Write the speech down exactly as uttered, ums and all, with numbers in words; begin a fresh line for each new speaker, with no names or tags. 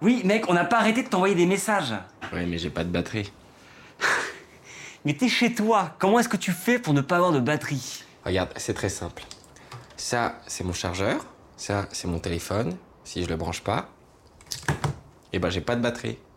Oui, mec, on n'a pas arrêté de t'envoyer des messages.
Ouais, mais j'ai pas de batterie.
Mais t'es chez toi. Comment est-ce que tu fais pour ne pas avoir de batterie?
Regarde, c'est très simple. Ça, c'est mon chargeur. Ça, c'est mon téléphone. Si je le branche pas, eh ben j'ai pas de batterie.